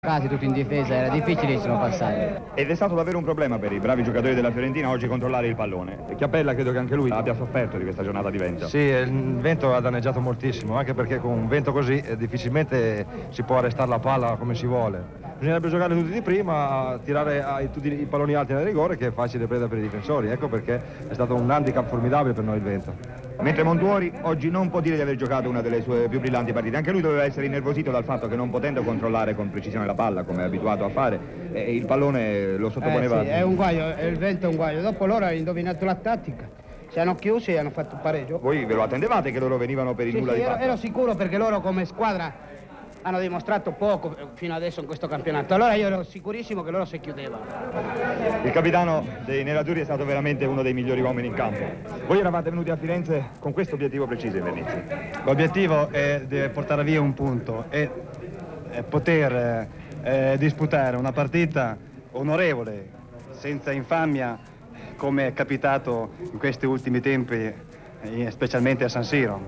Quasi tutto in difesa, era difficilissimo passare. Ed è stato davvero un problema per i bravi giocatori della Fiorentina oggi controllare il pallone. Chiappella credo che anche lui abbia sofferto di questa giornata di vento. Sì, il vento ha danneggiato moltissimo, anche perché con un vento così difficilmente si può arrestare la palla come si vuole. Bisognerebbe giocare tutti di prima, tirare tutti i palloni alti nel rigore, che è facile preda per i difensori. Ecco perché è stato un handicap formidabile per noi il vento. Mentre Montuori oggi non può dire di aver giocato una delle sue più brillanti partite. Anche lui doveva essere innervosito dal fatto che, non potendo controllare con precisione la palla come è abituato a fare, il pallone lo sottoponeva. Sì, è un guaio, il vento è un guaio. Dopo loro hanno indovinato la tattica, si hanno chiusi e hanno fatto un pareggio. Voi ve lo attendevate che loro venivano per il nulla di fatto? Ero sicuro, perché loro come squadra hanno dimostrato poco fino adesso in questo campionato. Allora io ero sicurissimo che loro si chiudevano. Il capitano dei nerazzurri è stato veramente uno dei migliori uomini in campo. Voi eravate venuti a Firenze con questo obiettivo preciso in Venezia. L'obiettivo è di portare via un punto e poter disputare una partita onorevole, senza infamia, come è capitato in questi ultimi tempi, specialmente a San Siro.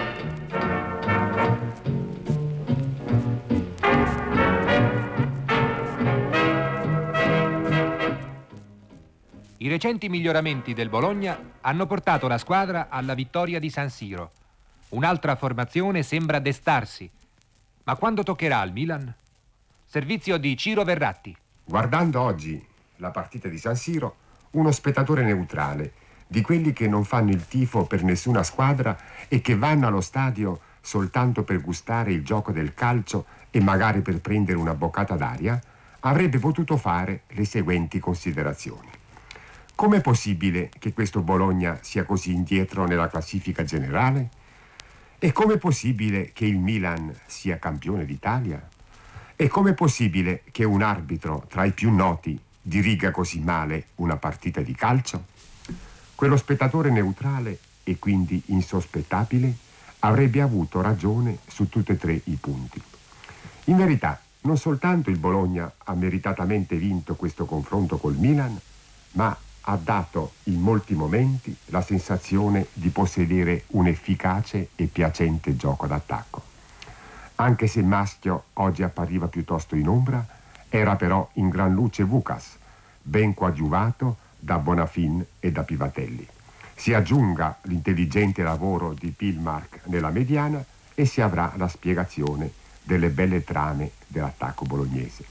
I recenti miglioramenti del Bologna hanno portato la squadra alla vittoria di San Siro. Un'altra formazione sembra destarsi. Ma quando toccherà al Milan? Servizio di Ciro Verratti. Guardando oggi la partita di San Siro, uno spettatore neutrale, di quelli che non fanno il tifo per nessuna squadra e che vanno allo stadio soltanto per gustare il gioco del calcio e magari per prendere una boccata d'aria, avrebbe potuto fare le seguenti considerazioni. Com'è possibile che questo Bologna sia così indietro nella classifica generale? E com'è possibile che il Milan sia campione d'Italia? E com'è possibile che un arbitro tra i più noti diriga così male una partita di calcio? Quello spettatore neutrale e quindi insospettabile avrebbe avuto ragione su tutti e tre i punti. In verità, non soltanto il Bologna ha meritatamente vinto questo confronto col Milan, ma ha dato in molti momenti la sensazione di possedere un efficace e piacente gioco d'attacco. Anche se il maschio oggi appariva piuttosto in ombra, era però in gran luce Vukas, ben coadiuvato da Bonafin e da Pivatelli. Si aggiunga l'intelligente lavoro di Pilmark nella mediana e si avrà la spiegazione delle belle trame dell'attacco bolognese.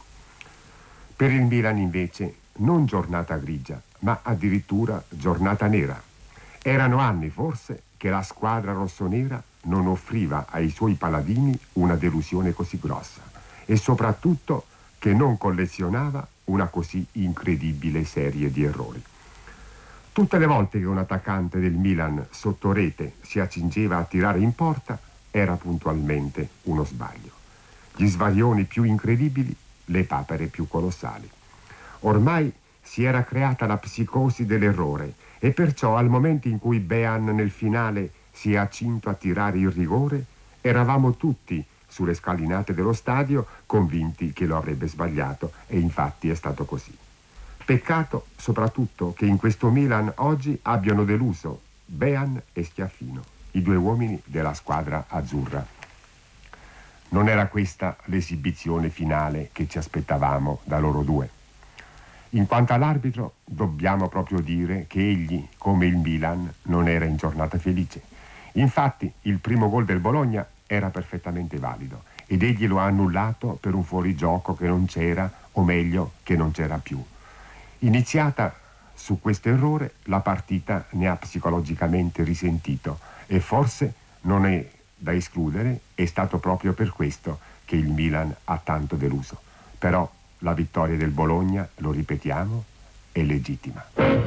Per il Milan invece non giornata grigia, ma addirittura giornata nera. Erano anni forse che la squadra rossonera non offriva ai suoi paladini una delusione così grossa e soprattutto che non collezionava una così incredibile serie di errori. Tutte le volte che un attaccante del Milan sotto rete si accingeva a tirare in porta era puntualmente uno sbaglio. Gli svarioni più incredibili, le papere più colossali. Ormai si era creata la psicosi dell'errore e perciò al momento in cui Bean nel finale si è accinto a tirare il rigore, eravamo tutti sulle scalinate dello stadio convinti che lo avrebbe sbagliato e infatti è stato così. Peccato soprattutto che in questo Milan oggi abbiano deluso Bean e Schiaffino, i due uomini della squadra azzurra. Non era questa l'esibizione finale che ci aspettavamo da loro due. In quanto all'arbitro, dobbiamo proprio dire che egli, come il Milan, non era in giornata felice. Infatti, il primo gol del Bologna era perfettamente valido ed egli lo ha annullato per un fuorigioco che non c'era, o meglio, che non c'era più. Iniziata su questo errore, la partita ne ha psicologicamente risentito e forse non è da escludere, è stato proprio per questo che il Milan ha tanto deluso. Però la vittoria del Bologna, lo ripetiamo, è legittima.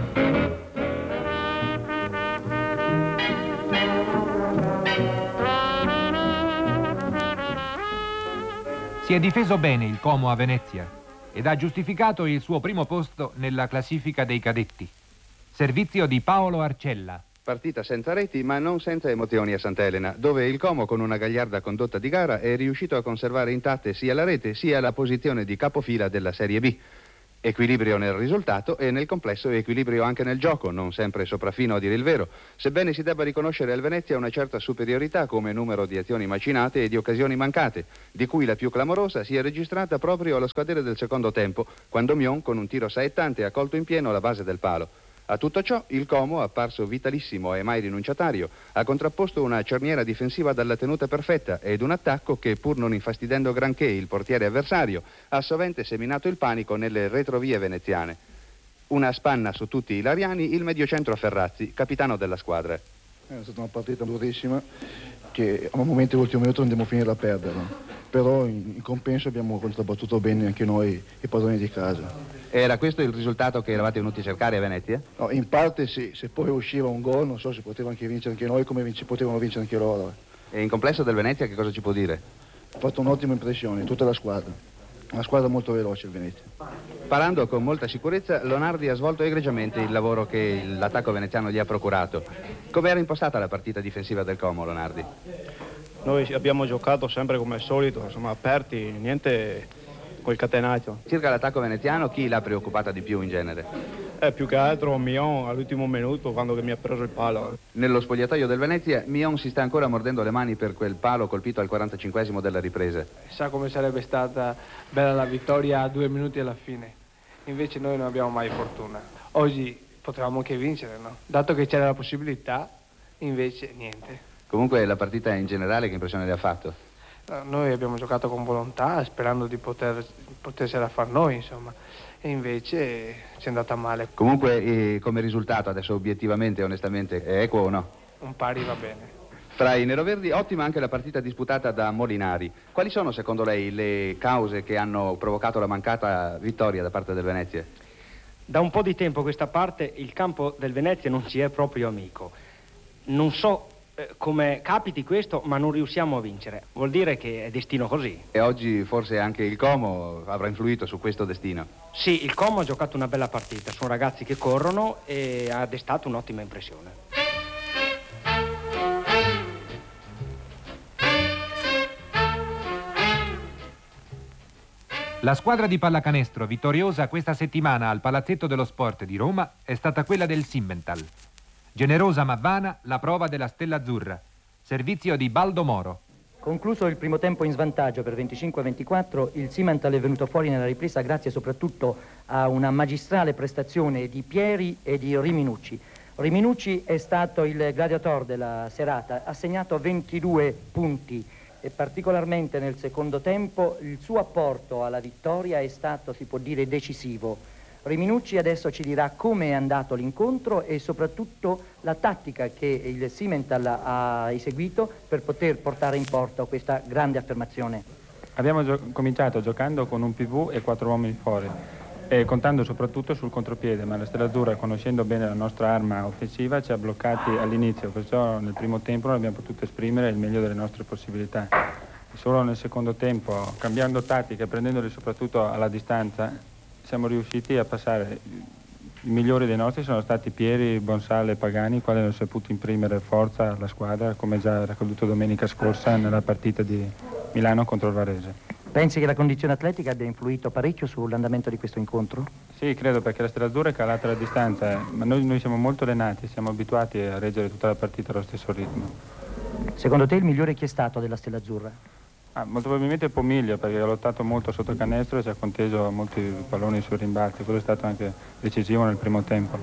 Si è difeso bene il Como a Venezia ed ha giustificato il suo primo posto nella classifica dei cadetti. Servizio di Paolo Arcella. Partita senza reti ma non senza emozioni a Sant'Elena, dove il Como con una gagliarda condotta di gara è riuscito a conservare intatte sia la rete sia la posizione di capofila della Serie B. Equilibrio nel risultato e nel complesso equilibrio anche nel gioco, non sempre sopraffino a dire il vero, sebbene si debba riconoscere al Venezia una certa superiorità come numero di azioni macinate e di occasioni mancate, di cui la più clamorosa si è registrata proprio allo scadere del secondo tempo, quando Mion con un tiro saettante ha colto in pieno la base del palo. A tutto ciò il Como, apparso vitalissimo e mai rinunciatario, ha contrapposto una cerniera difensiva dalla tenuta perfetta ed un attacco che, pur non infastidendo granché il portiere avversario, ha sovente seminato il panico nelle retrovie veneziane. Una spanna su tutti i lariani il mediocentro Ferrazzi, capitano della squadra. È stata una partita durissima che a un momento all'ultimo minuto andiamo a finire a perdere, però in compenso abbiamo contrabbattuto bene anche noi i padroni di casa. Era questo il risultato che eravate venuti a cercare a Venezia? No, in parte sì, se poi usciva un gol non so se poteva anche vincere anche noi come potevano vincere anche loro. E in complesso del Venezia che cosa ci può dire? Ha fatto un'ottima impressione, tutta la squadra. Una squadra molto veloce il Venezia. Parlando con molta sicurezza, Lonardi ha svolto egregiamente il lavoro che l'attacco veneziano gli ha procurato. Come era impostata la partita difensiva del Como, Lonardi? Noi abbiamo giocato sempre come al solito, insomma, aperti, niente col catenato. Circa l'attacco veneziano, chi l'ha preoccupata di più in genere? Più che altro Mion all'ultimo minuto quando mi ha preso il palo. Nello spogliatoio del Venezia, Mion si sta ancora mordendo le mani per quel palo colpito al 45esimo della ripresa. Sa come sarebbe stata bella la vittoria a 2 minuti alla fine. Invece noi non abbiamo mai fortuna. Oggi potevamo anche vincere, no? Dato che c'era la possibilità, invece niente. Comunque la partita in generale che impressione le ha fatto? Noi abbiamo giocato con volontà, sperando di potersela far noi, insomma, e invece ci è andata male. Comunque come risultato adesso obiettivamente, onestamente, è equo o no? Un pari va bene. Fra i neroverdi ottima anche la partita disputata da Molinari. Quali sono secondo lei le cause che hanno provocato la mancata vittoria da parte del Venezia? Da un po' di tempo a questa parte il campo del Venezia non ci è proprio amico. Non so come capiti questo, ma non riusciamo a vincere. Vuol dire che è destino così. E oggi forse anche il Como avrà influito su questo destino? Sì, il Como ha giocato una bella partita. Sono ragazzi che corrono e ha destato un'ottima impressione. La squadra di pallacanestro vittoriosa questa settimana al Palazzetto dello Sport di Roma è stata quella del Simmental. Generosa ma vana la prova della Stella Azzurra. Servizio di Baldo Moro. Concluso il primo tempo in svantaggio per 25-24, il Simmental è venuto fuori nella ripresa grazie soprattutto a una magistrale prestazione di Pieri e di Riminucci. Riminucci è stato il gladiator della serata, ha segnato 22 punti e particolarmente nel secondo tempo il suo apporto alla vittoria è stato, si può dire, decisivo. Riminucci adesso ci dirà come è andato l'incontro e soprattutto la tattica che il Simmental ha eseguito per poter portare in porto questa grande affermazione. Abbiamo cominciato giocando con un PV e 4 uomini fuori e contando soprattutto sul contropiede, ma la Stella Azzurra, conoscendo bene la nostra arma offensiva, ci ha bloccati all'inizio, perciò nel primo tempo non abbiamo potuto esprimere il meglio delle nostre possibilità. Solo nel secondo tempo, cambiando tattica e prendendoli soprattutto alla distanza, siamo riusciti a passare. I migliori dei nostri sono stati Pieri, Bonsale e Pagani, i quali hanno saputo imprimere forza alla squadra, come già era accaduto domenica scorsa nella partita di Milano contro il Varese. Pensi che la condizione atletica abbia influito parecchio sull'andamento di questo incontro? Sì, credo, perché la Stella Azzurra è calata alla distanza, ma noi siamo molto allenati, siamo abituati a reggere tutta la partita allo stesso ritmo. Secondo te il migliore chi è stato della Stella Azzurra? Molto probabilmente Pomiglio, perché ha lottato molto sotto canestro e ci ha conteso molti palloni sui rimbalzi, quello è stato anche decisivo nel primo tempo.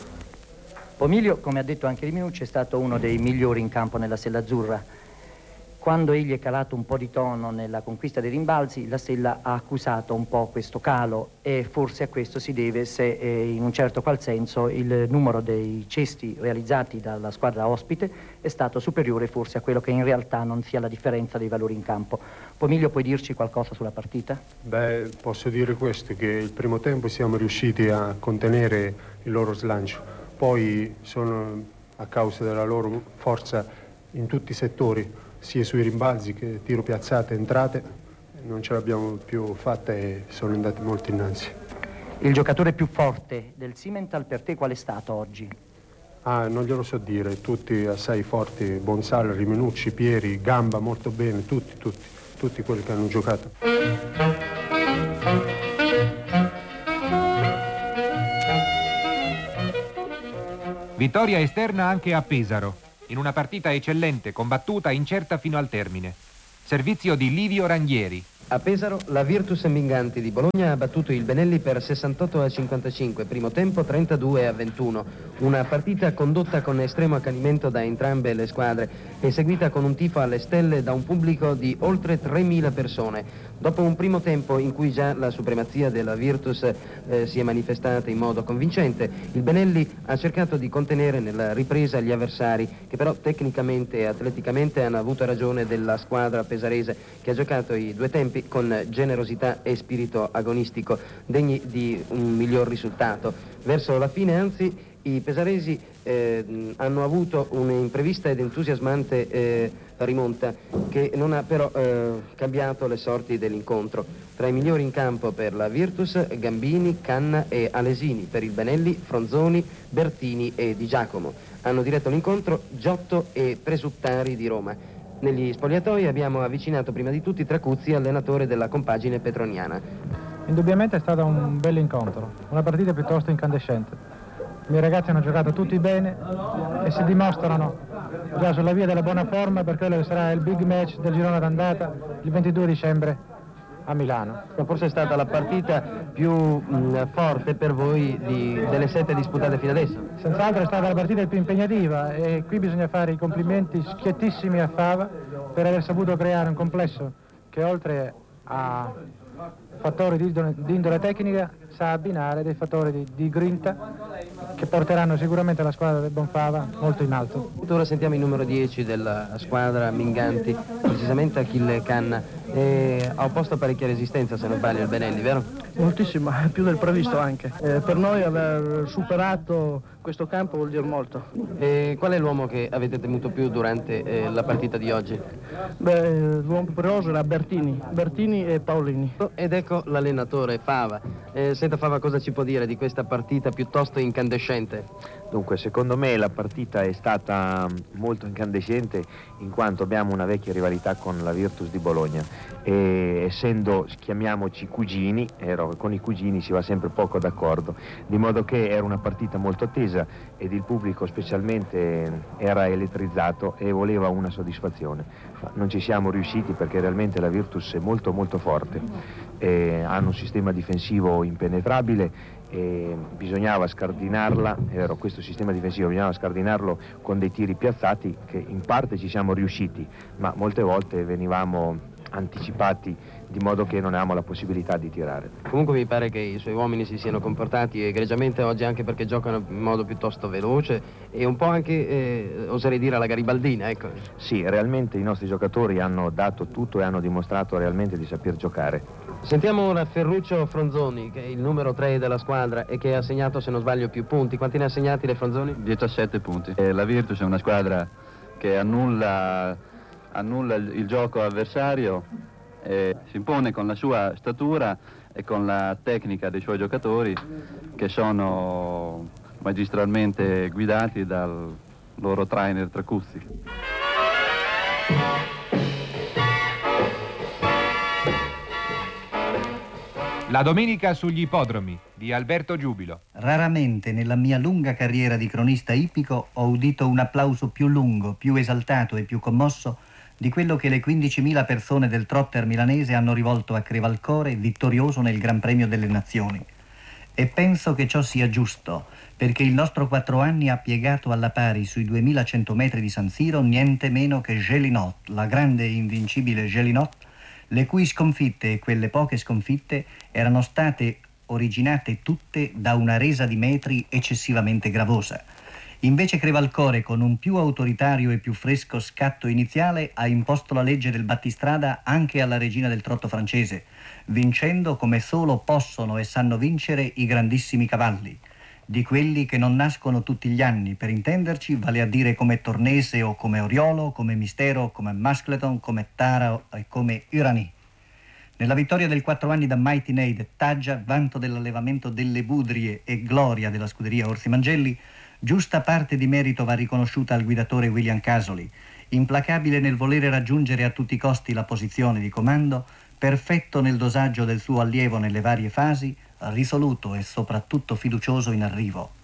Pomiglio, come ha detto anche Riminucci, è stato uno dei migliori in campo nella Stella Azzurra. Quando egli è calato un po' di tono nella conquista dei rimbalzi, la Stella ha accusato un po' questo calo e forse a questo si deve se in un certo qual senso il numero dei cesti realizzati dalla squadra ospite è stato superiore forse a quello che in realtà non sia la differenza dei valori in campo. Pomiglio, puoi dirci qualcosa sulla partita? Beh, posso dire questo, che il primo tempo siamo riusciti a contenere il loro slancio, poi sono a causa della loro forza in tutti i settori, sia sui rimbalzi che tiro piazzate, entrate, non ce l'abbiamo più fatta e sono andati molto innanzi. Il giocatore più forte del Simmental per te qual è stato oggi? Non glielo so dire, tutti assai forti, Bonsale, Riminucci, Pieri, Gamba molto bene, tutti quelli che hanno giocato. Vittoria esterna anche a Pesaro, in una partita eccellente, combattuta, incerta fino al termine. Servizio di Livio Ranghieri. A Pesaro la Virtus Minganti di Bologna ha battuto il Benelli per 68-55, primo tempo 32-21. Una partita condotta con estremo accanimento da entrambe le squadre e seguita con un tifo alle stelle da un pubblico di oltre 3.000 persone. Dopo un primo tempo in cui già la supremazia della Virtus si è manifestata in modo convincente, il Benelli ha cercato di contenere nella ripresa gli avversari, che però tecnicamente e atleticamente hanno avuto ragione della squadra pesarese, che ha giocato i due tempi con generosità e spirito agonistico, degni di un miglior risultato. Verso la fine, anzi, i pesaresi hanno avuto un'imprevista ed entusiasmante rimonta che non ha però cambiato le sorti dell'incontro. Tra i migliori in campo per la Virtus, Gambini, Canna e Alesini; per il Benelli, Fronzoni, Bertini e Di Giacomo. Hanno diretto l'incontro Giotto e Presuttari di Roma. Negli spogliatoi abbiamo avvicinato prima di tutti Tracuzzi, allenatore della compagine petroniana. Indubbiamente è stato un bel incontro, una partita piuttosto incandescente. I miei ragazzi hanno giocato tutti bene e si dimostrano già sulla via della buona forma per quello che sarà il big match del girone d'andata il 22 dicembre a Milano. Forse è stata la partita più forte per voi delle 7 disputate fino adesso. Senz'altro è stata la partita più impegnativa e qui bisogna fare i complimenti schiettissimi a Fava per aver saputo creare un complesso che oltre a fattori di indole tecnica sa abbinare dei fattori di grinta che porteranno sicuramente la squadra del Bonfava molto in alto. Ora sentiamo il numero 10 della squadra Minganti, precisamente Achille Canna. Ha opposto parecchia resistenza, se non sbaglio, il Benelli, vero? Moltissima, più del previsto anche. Per noi aver superato questo campo vuol dire molto. Qual è l'uomo che avete temuto più durante la partita di oggi? L'uomo più pericoloso era Bertini e Paolini. Ed ecco l'allenatore Fava. Senta Fava, cosa ci può dire di questa partita piuttosto incandescente? Dunque, secondo me la partita è stata molto incandescente in quanto abbiamo una vecchia rivalità con la Virtus di Bologna e essendo, chiamiamoci cugini, con i cugini si va sempre poco d'accordo, di modo che era una partita molto attesa ed il pubblico specialmente era elettrizzato e voleva una soddisfazione. Non ci siamo riusciti perché realmente la Virtus è molto molto forte, hanno un sistema difensivo impenetrabile e bisognava scardinarla, questo sistema difensivo bisognava scardinarlo con dei tiri piazzati che in parte ci siamo riusciti, ma molte volte venivamo anticipati di modo che non avevamo la possibilità di tirare. Comunque mi pare che i suoi uomini si siano comportati egregiamente oggi, anche perché giocano in modo piuttosto veloce e un po' anche, oserei dire, alla garibaldina, ecco. Sì, realmente i nostri giocatori hanno dato tutto e hanno dimostrato realmente di saper giocare. Sentiamo ora Ferruccio Fronzoni, che è il numero 3 della squadra e che ha segnato, se non sbaglio, più punti. Quanti ne ha segnati le Fronzoni? 17 punti. La Virtus è una squadra che annulla il gioco avversario, si impone con la sua statura e con la tecnica dei suoi giocatori che sono magistralmente guidati dal loro trainer Tracuzzi. La domenica sugli ippodromi di Alberto Giubilo. Raramente nella mia lunga carriera di cronista ippico ho udito un applauso più lungo, più esaltato e più commosso di quello che le 15.000 persone del trotter milanese hanno rivolto a Crevalcore vittorioso nel Gran Premio delle Nazioni. E penso che ciò sia giusto, perché il nostro 4 anni ha piegato alla pari sui 2.100 metri di San Siro niente meno che Gélinot, la grande e invincibile Gélinot, le cui sconfitte e quelle poche sconfitte erano state originate tutte da una resa di metri eccessivamente gravosa. Invece Crevalcore, con un più autoritario e più fresco scatto iniziale, ha imposto la legge del battistrada anche alla regina del trotto francese, vincendo come solo possono e sanno vincere i grandissimi cavalli, di quelli che non nascono tutti gli anni, per intenderci, vale a dire come Tornese o come Oriolo, come Mistero, come Muscleton, come Tara e come Urani. Nella vittoria del 4 anni da Mighty Nade, Taggia, vanto dell'allevamento delle Budrie e gloria della scuderia Orsi Mangelli, giusta parte di merito va riconosciuta al guidatore William Casoli, implacabile nel volere raggiungere a tutti i costi la posizione di comando, perfetto nel dosaggio del suo allievo nelle varie fasi, risoluto e soprattutto fiducioso in arrivo.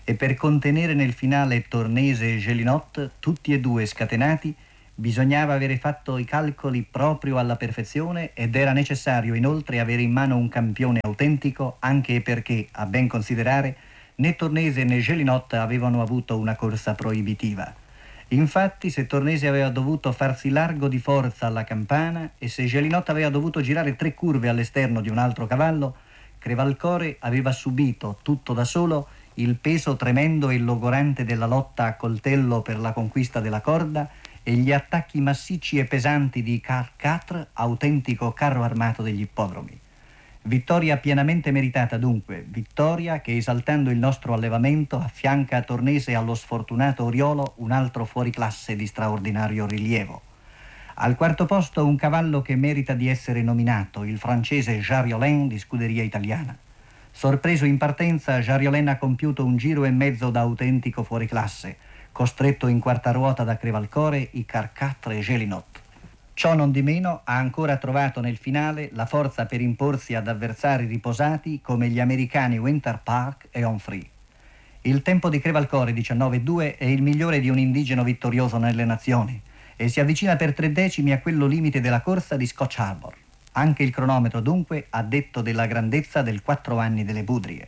e per contenere nel finale Tornese e Gélinot, tutti e due scatenati, bisognava avere fatto i calcoli proprio alla perfezione ed era necessario inoltre avere in mano un campione autentico, anche perché, a ben considerare, né Tornese né Gélinot avevano avuto una corsa proibitiva. Infatti, se Tornese aveva dovuto farsi largo di forza alla campana e se Gélinot aveva dovuto girare 3 curve all'esterno di un altro cavallo, Crevalcore aveva subito, tutto da solo, il peso tremendo e logorante della lotta a coltello per la conquista della corda e gli attacchi massicci e pesanti di Car-4, autentico carro armato degli ippodromi. Vittoria pienamente meritata dunque, vittoria che esaltando il nostro allevamento affianca a Tornese allo sfortunato Oriolo un altro fuoriclasse di straordinario rilievo. Al quarto posto un cavallo che merita di essere nominato, il francese Jariolin di scuderia italiana. Sorpreso in partenza, Jariolin ha compiuto un giro e mezzo da autentico fuoriclasse, costretto in quarta ruota da Crevalcore, i Car-4 e Gélinot. Ciò non di meno ha ancora trovato nel finale la forza per imporsi ad avversari riposati come gli americani Winter Park e Onfree. Il tempo di Crevalcore 19,2 è il migliore di un indigeno vittorioso nelle nazioni e si avvicina per 3 decimi a quello limite della corsa di Scotch Harbor. Anche il cronometro dunque ha detto della grandezza del 4 anni delle Budrie.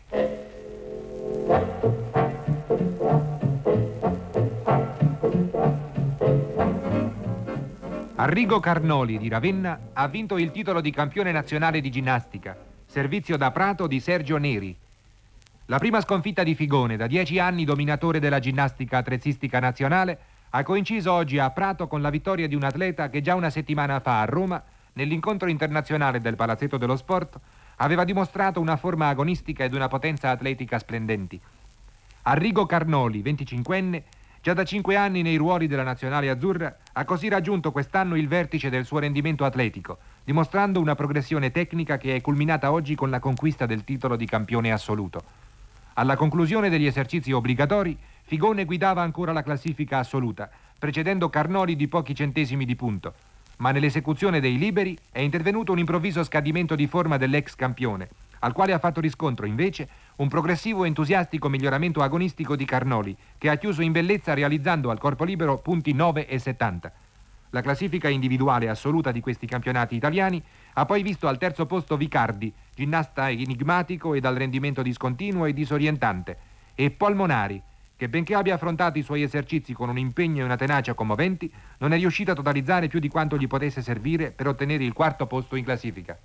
Arrigo Carnoli di Ravenna ha vinto il titolo di campione nazionale di ginnastica, servizio da Prato di Sergio Neri. La prima sconfitta di Figone, da 10 anni dominatore della ginnastica attrezzistica nazionale, ha coinciso oggi a Prato con la vittoria di un atleta che già una settimana fa a Roma, nell'incontro internazionale del Palazzetto dello Sport, aveva dimostrato una forma agonistica ed una potenza atletica splendenti. Arrigo Carnoli, 25enne, già da 5 anni nei ruoli della nazionale azzurra, ha così raggiunto quest'anno il vertice del suo rendimento atletico, dimostrando una progressione tecnica che è culminata oggi con la conquista del titolo di campione assoluto. Alla conclusione degli esercizi obbligatori, Figone guidava ancora la classifica assoluta, precedendo Carnoli di pochi centesimi di punto, ma nell'esecuzione dei liberi è intervenuto un improvviso scadimento di forma dell'ex campione, al quale ha fatto riscontro invece un progressivo e entusiastico miglioramento agonistico di Carnoli, che ha chiuso in bellezza realizzando al corpo libero punti 9 e 70. La classifica individuale assoluta di questi campionati italiani ha poi visto al terzo posto Vicardi, ginnasta enigmatico e dal rendimento discontinuo e disorientante, e Polmonari, che benché abbia affrontato i suoi esercizi con un impegno e una tenacia commoventi, non è riuscito a totalizzare più di quanto gli potesse servire per ottenere il quarto posto in classifica.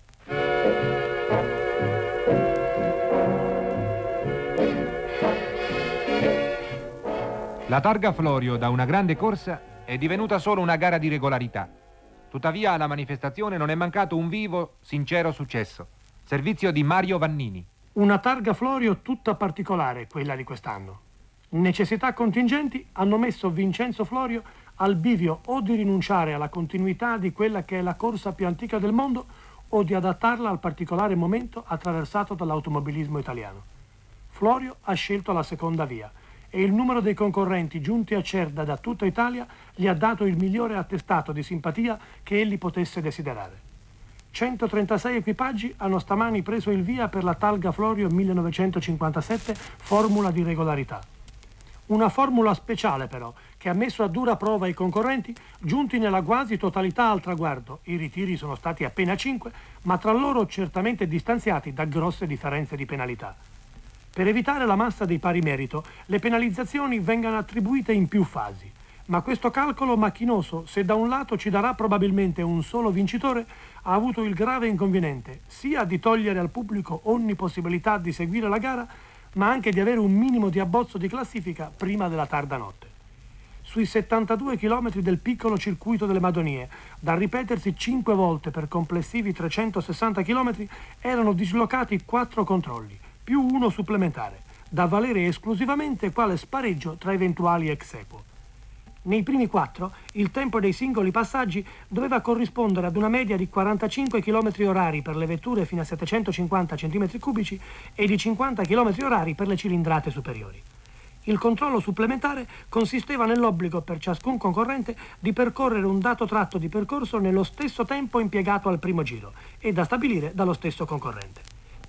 La targa Florio da una grande corsa è divenuta solo una gara di regolarità. Tuttavia alla manifestazione non è mancato un vivo, sincero successo. Servizio di Mario Vannini. Una targa Florio tutta particolare, quella di quest'anno. Necessità contingenti hanno messo Vincenzo Florio al bivio o di rinunciare alla continuità di quella che è la corsa più antica del mondo o di adattarla al particolare momento attraversato dall'automobilismo italiano. Florio ha scelto la seconda via e il numero dei concorrenti giunti a Cerda da tutta Italia gli ha dato il migliore attestato di simpatia che egli potesse desiderare. 136 equipaggi hanno stamani preso il via per la Targa Florio 1957, formula di regolarità. Una formula speciale però, che ha messo a dura prova i concorrenti, giunti nella quasi totalità al traguardo. I ritiri sono stati appena 5, ma tra loro certamente distanziati da grosse differenze di penalità. Per evitare la massa dei pari merito, le penalizzazioni vengano attribuite in più fasi. Ma questo calcolo macchinoso, se da un lato ci darà probabilmente un solo vincitore, ha avuto il grave inconveniente sia di togliere al pubblico ogni possibilità di seguire la gara, ma anche di avere un minimo di abbozzo di classifica prima della tarda notte. Sui 72 chilometri del piccolo circuito delle Madonie, da ripetersi 5 volte per complessivi 360 chilometri, erano dislocati 4 controlli, più uno supplementare, da valere esclusivamente quale spareggio tra eventuali ex equo. Nei primi 4, il tempo dei singoli passaggi doveva corrispondere ad una media di 45 km orari per le vetture fino a 750 cm3 e di 50 km orari per le cilindrate superiori. Il controllo supplementare consisteva nell'obbligo per ciascun concorrente di percorrere un dato tratto di percorso nello stesso tempo impiegato al primo giro e da stabilire dallo stesso concorrente.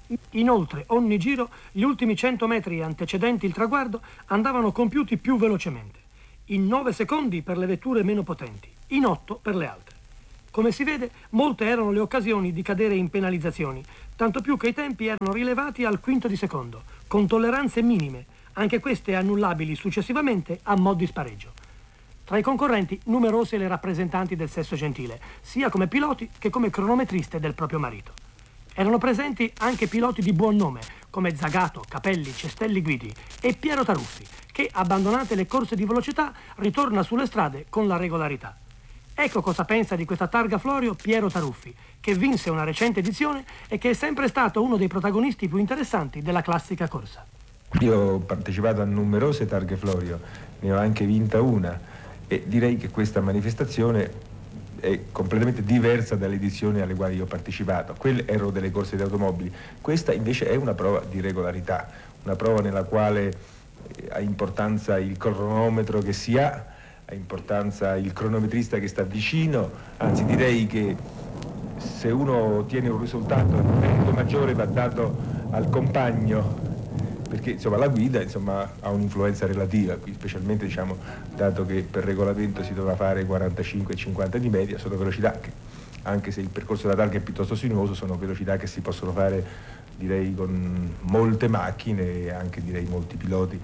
Inoltre, ogni giro, gli ultimi 100 metri antecedenti il traguardo andavano compiuti più velocemente, in 9 secondi per le vetture meno potenti, in 8 per le altre. Come si vede, molte erano le occasioni di cadere in penalizzazioni, tanto più che i tempi erano rilevati al quinto di secondo, con tolleranze minime, anche queste annullabili successivamente a mo' di spareggio. Tra i concorrenti numerose le rappresentanti del sesso gentile, sia come piloti che come cronometriste del proprio marito. Erano presenti anche piloti di buon nome, come Zagato, Capelli, Cestelli Guidi e Piero Taruffi, che, abbandonate le corse di velocità, ritorna sulle strade con la regolarità. Ecco cosa pensa di questa targa Florio Piero Taruffi, che vinse una recente edizione e che è sempre stato uno dei protagonisti più interessanti della classica corsa. Io ho partecipato a numerose targhe Florio, ne ho anche vinta una e direi che questa manifestazione è completamente diversa dalle edizioni alle quali io ho partecipato. Quelle erano delle corse di automobili, questa invece è una prova di regolarità, una prova nella quale ha importanza il cronometro che si ha importanza il cronometrista che sta vicino, anzi direi che se uno ottiene un risultato, il merito maggiore va dato al compagno, perché insomma la guida ha un'influenza relativa, qui specialmente dato che per regolamento si doveva fare 45 e 50 di media, sono velocità che, anche se il percorso della targa è piuttosto sinuoso, sono velocità che si possono fare direi con molte macchine e anche direi molti piloti.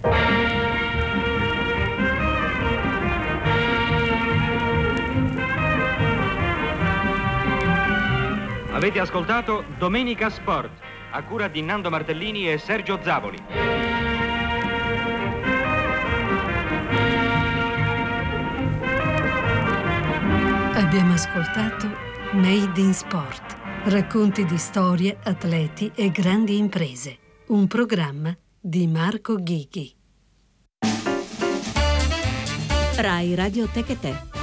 Avete ascoltato Domenica Sport, a cura di Nando Martellini e Sergio Zavoli. Abbiamo ascoltato Made in Sport, racconti di storie, atleti e grandi imprese. Un programma di Marco Ghighi. Rai Radio Tech e Te.